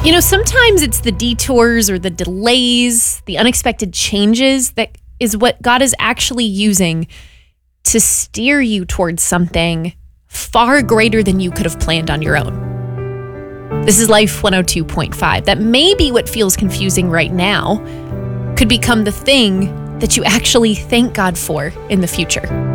Sometimes it's the detours or the delays, the unexpected changes that is what God is actually using to steer you towards something far greater than you could have planned on your own. This is Life 102.5. That maybe what feels confusing right now could become the thing that you actually thank God for in the future.